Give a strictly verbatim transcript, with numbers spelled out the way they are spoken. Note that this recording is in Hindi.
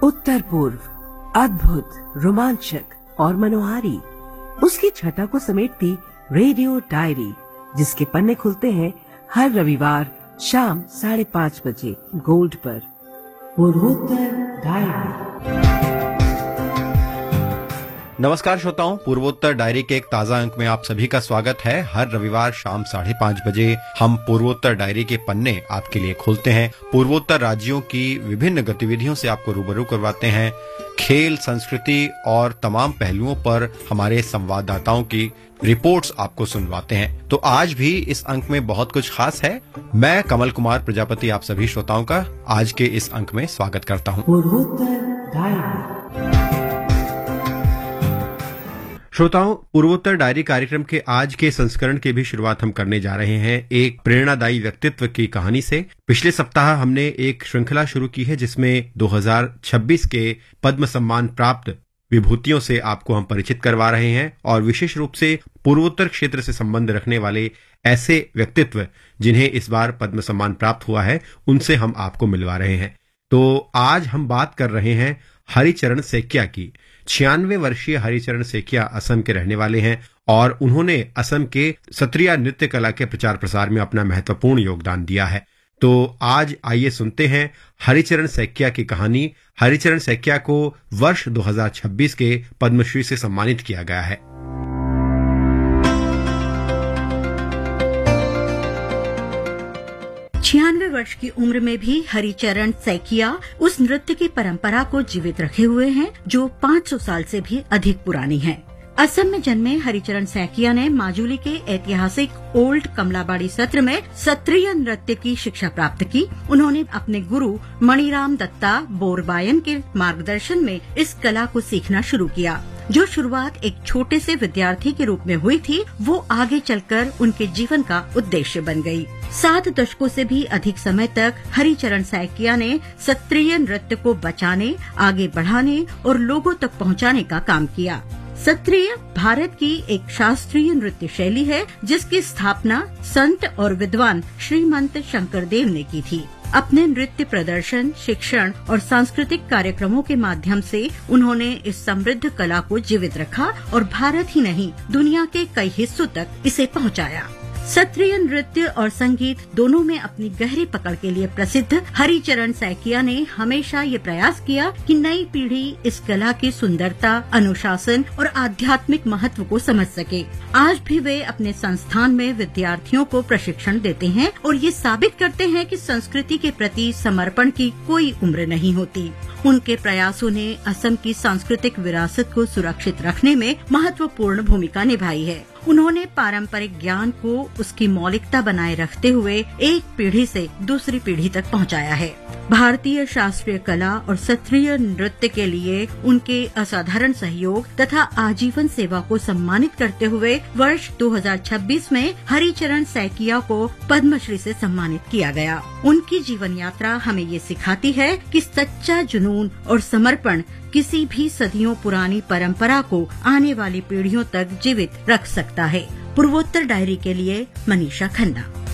उत्तर पूर्व, अद्भुत, रोमांचक और मनोहारी, उसकी छटा को समेटती रेडियो डायरी, जिसके पन्ने खुलते हैं हर रविवार शाम साढ़े पाँच बजे गोल्ड पर। पूर्वोत्तर डायरी। नमस्कार श्रोताओं, पूर्वोत्तर डायरी के एक ताजा अंक में आप सभी का स्वागत है। हर रविवार शाम साढ़े पाँच बजे हम पूर्वोत्तर डायरी के पन्ने आपके लिए खोलते हैं। पूर्वोत्तर राज्यों की विभिन्न गतिविधियों से आपको रूबरू करवाते हैं। खेल, संस्कृति और तमाम पहलुओं पर हमारे संवाददाताओं की रिपोर्ट्स आपको सुनवाते हैं। तो आज भी इस अंक में बहुत कुछ खास है। मैं कमल कुमार प्रजापति आप सभी श्रोताओं का आज के इस अंक में स्वागत करता हूँ। पूर्वोत्तर डायरी। श्रोताओं, पूर्वोत्तर डायरी कार्यक्रम के आज के संस्करण की भी शुरुआत हम करने जा रहे हैं एक प्रेरणादायी व्यक्तित्व की कहानी से। पिछले सप्ताह हमने एक श्रृंखला शुरू की है जिसमें दो हज़ार छब्बीस के पद्म सम्मान प्राप्त विभूतियों से आपको हम परिचित करवा रहे हैं और विशेष रूप से पूर्वोत्तर क्षेत्र से संबंध रखने वाले ऐसे व्यक्तित्व जिन्हें इस बार पद्म सम्मान प्राप्त हुआ है, उनसे हम आपको मिलवा रहे हैं। तो आज हम बात कर रहे हैं हरिचरण सैकिया की। छियानवे वर्षीय हरिचरण सैकिया असम के रहने वाले हैं और उन्होंने असम के सत्रिया नृत्य कला के प्रचार प्रसार में अपना महत्वपूर्ण योगदान दिया है। तो आज आइए सुनते हैं हरिचरण सैकिया की कहानी। हरिचरण सैकिया को वर्ष दो हज़ार छब्बीस के पद्मश्री से सम्मानित किया गया है। छियानवे वर्ष की उम्र में भी हरिचरण सैकिया उस नृत्य की परंपरा को जीवित रखे हुए हैं जो पाँच सौ साल से भी अधिक पुरानी है। असम में जन्मे हरिचरण सैकिया ने माजुली के ऐतिहासिक ओल्ड कमलाबाड़ी सत्र में सत्रिय नृत्य की शिक्षा प्राप्त की। उन्होंने अपने गुरु मणिराम दत्ता बोरबायन के मार्गदर्शन में इस कला को सीखना शुरू किया। जो शुरुआत एक छोटे से विद्यार्थी के रूप में हुई थी, वो आगे चलकर उनके जीवन का उद्देश्य बन गई। सात दशकों से भी अधिक समय तक हरिचरण सैकिया ने सत्रिय नृत्य को बचाने, आगे बढ़ाने और लोगों तक पहुंचाने का काम किया। सत्रिय भारत की एक शास्त्रीय नृत्य शैली है जिसकी स्थापना संत और विद्वान श्रीमंत शंकरदेव ने की थी। अपने नृत्य प्रदर्शन, शिक्षण और सांस्कृतिक कार्यक्रमों के माध्यम से उन्होंने इस समृद्ध कला को जीवित रखा और भारत ही नहीं, दुनिया के कई हिस्सों तक इसे पहुंचाया। सत्रिय नृत्य और संगीत दोनों में अपनी गहरी पकड़ के लिए प्रसिद्ध हरिचरण सैकिया ने हमेशा ये प्रयास किया कि नई पीढ़ी इस कला की सुंदरता, अनुशासन और आध्यात्मिक महत्व को समझ सके। आज भी वे अपने संस्थान में विद्यार्थियों को प्रशिक्षण देते हैं और ये साबित करते हैं कि संस्कृति के प्रति समर्पण की कोई उम्र नहीं होती। उनके प्रयासों ने असम की सांस्कृतिक विरासत को सुरक्षित रखने में महत्वपूर्ण भूमिका निभाई है। उन्होंने पारंपरिक ज्ञान को उसकी मौलिकता बनाए रखते हुए एक पीढ़ी से दूसरी पीढ़ी तक पहुंचाया है। भारतीय शास्त्रीय कला और सत्रिय नृत्य के लिए उनके असाधारण सहयोग तथा आजीवन सेवा को सम्मानित करते हुए वर्ष दो हज़ार छब्बीस में हरिचरण सैकिया को पद्मश्री से सम्मानित किया गया। उनकी जीवन यात्रा हमें ये सिखाती है कि सच्चा जुनून और समर्पण किसी भी सदियों पुरानी परंपरा को आने वाली पीढ़ियों तक जीवित रख सकता है। पूर्वोत्तर डायरी के लिए मनीषा खन्ना।